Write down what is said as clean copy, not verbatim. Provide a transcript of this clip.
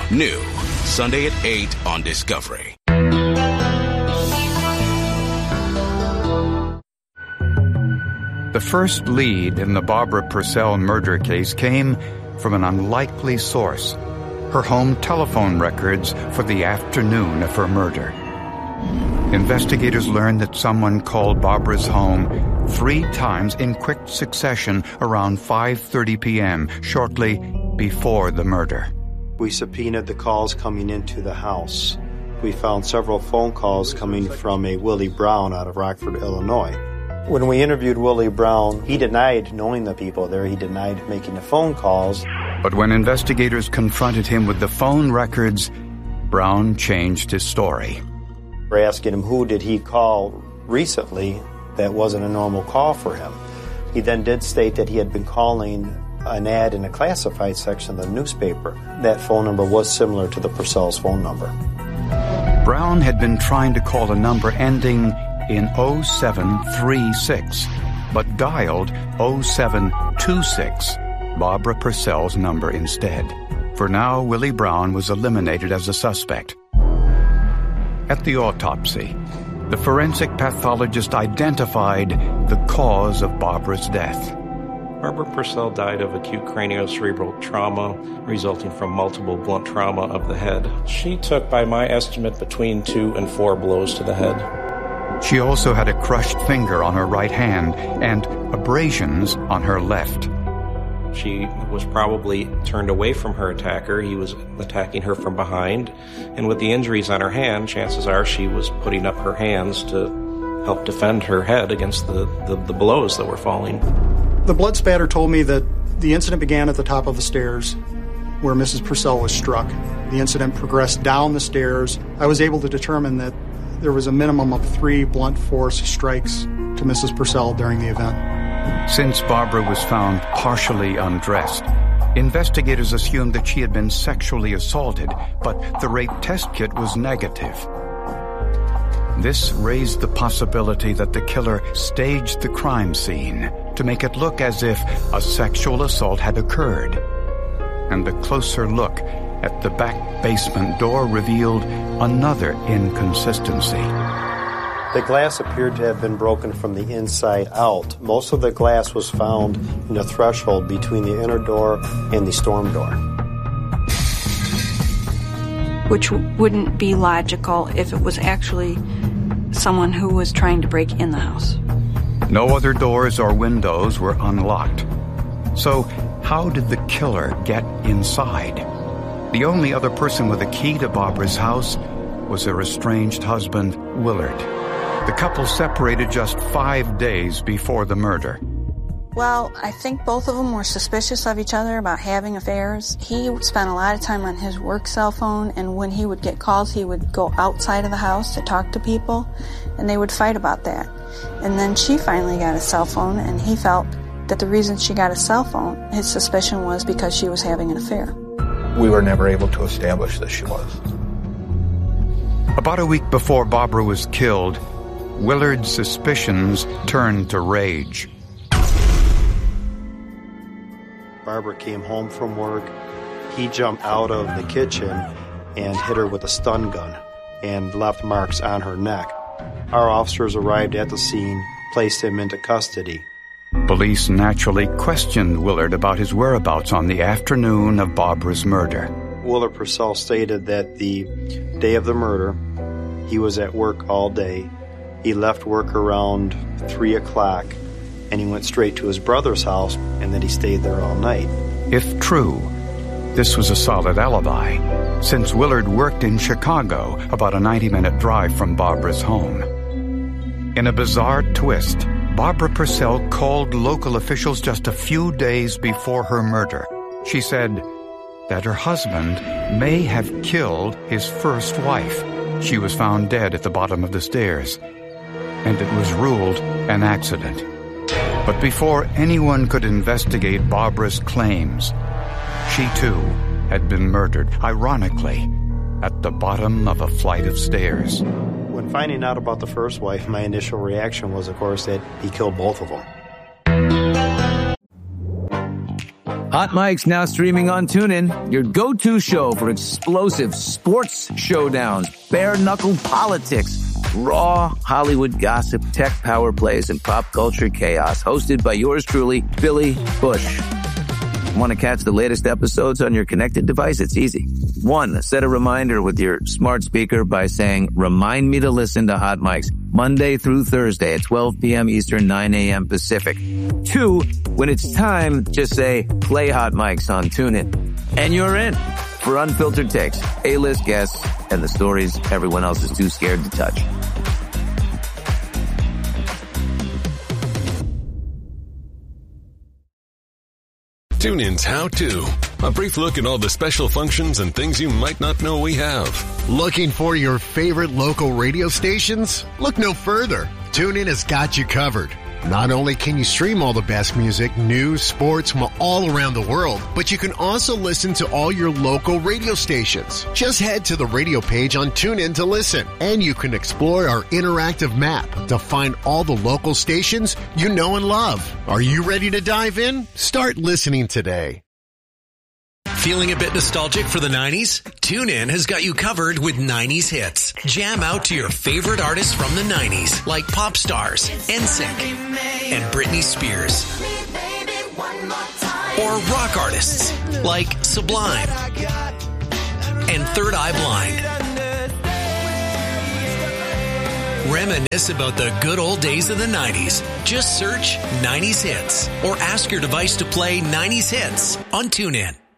New Sunday at 8 on Discovery. The first lead in the Barbara Purcell murder case came from an unlikely source: her home telephone records for the afternoon of her murder. Investigators learned that someone called Barbara's home 3 times in quick succession around 5:30 p.m., shortly before the murder. We subpoenaed the calls coming into the house. We found several phone calls coming from a Willie Brown out of Rockford, Illinois. When we interviewed Willie Brown, he denied knowing the people there. He denied making the phone calls. But when investigators confronted him with the phone records, Brown changed his story. We're asking him who did he call recently that wasn't a normal call for him. He then did state that he had been calling an ad in a classified section of the newspaper. That phone number was similar to the Purcell's phone number. Brown had been trying to call a number ending in 0736, but dialed 0726, Barbara Purcell's number instead. For now, Willie Brown was eliminated as a suspect. At the autopsy, the forensic pathologist identified the cause of Barbara's death. Barbara Purcell died of acute craniocerebral trauma resulting from multiple blunt trauma of the head. She took, by my estimate, between 2 and 4 blows to the head. She also had a crushed finger on her right hand and abrasions on her left. She was probably turned away from her attacker. He was attacking her from behind. And with the injuries on her hand, chances are she was putting up her hands to help defend her head against the blows that were falling. The blood spatter told me that the incident began at the top of the stairs where Mrs. Purcell was struck. The incident progressed down the stairs. I was able to determine that there was a minimum of 3 blunt force strikes to Mrs. Purcell during the event. Since Barbara was found partially undressed, investigators assumed that she had been sexually assaulted, but the rape test kit was negative. This raised the possibility that the killer staged the crime scene to make it look as if a sexual assault had occurred. And the closer look at the back basement door revealed another inconsistency. The glass appeared to have been broken from the inside out. Most of the glass was found in the threshold between the inner door and the storm door. Which wouldn't be logical if it was actually someone who was trying to break in the house. No other doors or windows were unlocked. So, how did the killer get inside? The only other person with a key to Barbara's house was her estranged husband, Willard. The couple separated just 5 days before the murder. Well, I think both of them were suspicious of each other about having affairs. He spent a lot of time on his work cell phone, and when he would get calls, he would go outside of the house to talk to people, and they would fight about that. And then she finally got a cell phone, and he felt that the reason she got a cell phone, his suspicion was because she was having an affair. We were never able to establish that she was. About a week before Barbara was killed, Willard's suspicions turned to rage. Barbara came home from work. He jumped out of the kitchen and hit her with a stun gun and left marks on her neck. Our officers arrived at the scene, placed him into custody. Police naturally questioned Willard about his whereabouts on the afternoon of Barbara's murder. Willard Purcell stated that the day of the murder, he was at work all day. He left work around 3 o'clock, and he went straight to his brother's house, and then he stayed there all night. If true, this was a solid alibi, since Willard worked in Chicago, about a 90-minute drive from Barbara's home. In a bizarre twist, Barbara Purcell called local officials just a few days before her murder. She said that her husband may have killed his first wife. She was found dead at the bottom of the stairs, and it was ruled an accident. But before anyone could investigate Barbara's claims, she too had been murdered, ironically, at the bottom of a flight of stairs. When finding out about the first wife, my initial reaction was, of course, that he killed both of them. Hot Mike's now streaming on TuneIn, your go-to show for explosive sports showdowns, bare-knuckle politics, raw Hollywood gossip, tech power plays, and pop culture chaos. Hosted by yours truly, Billy Bush. Want to catch the latest episodes on your connected device? It's easy. 1, set a reminder with your smart speaker by saying, remind me to listen to Hot Mike's Monday through Thursday at 12 p.m. Eastern, 9 a.m. Pacific. 2, when it's time, just say, play Hot Mike's on TuneIn. And you're in for unfiltered takes, A-list guests, and the stories everyone else is too scared to touch. TuneIn's How To. A brief look at all the special functions and things you might not know we have. Looking for your favorite local radio stations? Look no further. TuneIn has got you covered. Not only can you stream all the best music, news, sports from all around the world, but you can also listen to all your local radio stations. Just head to the radio page on TuneIn to listen, and you can explore our interactive map to find all the local stations you know and love. Are you ready to dive in? Start listening today. Feeling a bit nostalgic for the 90s? TuneIn has got you covered with 90s hits. Jam out to your favorite artists from the 90s, like pop stars, NSYNC, and Britney Spears. Or rock artists, like Sublime and Third Eye Blind. Reminisce about the good old days of the 90s. Just search 90s hits or ask your device to play 90s hits on TuneIn.